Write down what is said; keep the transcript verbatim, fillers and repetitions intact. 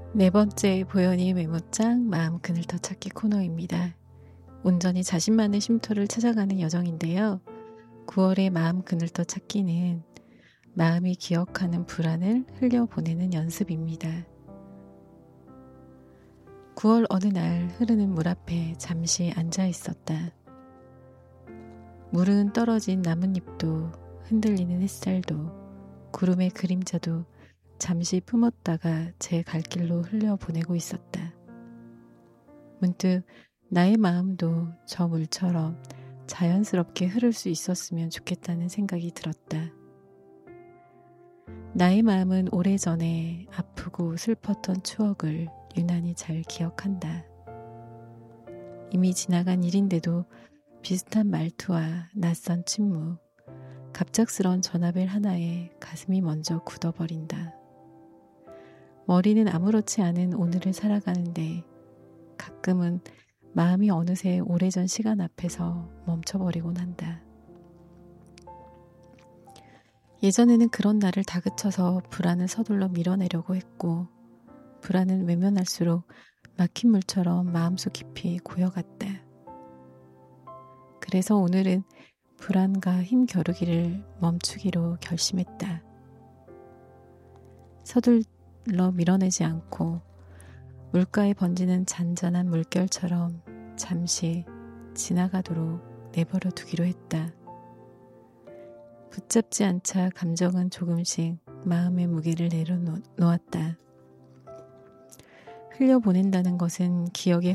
네 번째 보현이의 메모장 마음 그늘터 찾기 코너입니다. 온전히 자신만의 쉼터를 찾아가는 여정인데요. 구월의 마음 그늘터 찾기는 마음이 기억하는 불안을 흘려보내는 연습입니다. 구월 어느 날 흐르는 물 앞에 잠시 앉아 있었다. 물은 떨어진 나뭇잎도 흔들리는 햇살도 구름의 그림자도 잠시 품었다가 제 갈 길로 흘려보내고 있었다. 문득 나의 마음도 저 물처럼 자연스럽게 흐를 수 있었으면 좋겠다는 생각이 들었다. 나의 마음은 오래전에 아프고 슬펐던 추억을 유난히 잘 기억한다. 이미 지나간 일인데도 비슷한 말투와 낯선 침묵, 갑작스런 전화벨 하나에 가슴이 먼저 굳어버린다. 머리는 아무렇지 않은 오늘을 살아가는데 가끔은 마음이 어느새 오래전 시간 앞에서 멈춰버리곤 한다. 예전에는 그런 나를 다그쳐서 불안을 서둘러 밀어내려고 했고 불안은 외면할수록 막힌 물처럼 마음속 깊이 고여갔다. 그래서 오늘은 불안과 힘겨루기를 멈추기로 결심했다. 서둘러 밀어내지 않고 물가에 번지는 잔잔한 물결처럼 잠시 지나가도록 내버려 두기로 했다. 붙잡지 않자 감정은 조금씩 마음의 무게를 내려놓았다. 흘려보낸다는 것은 기억의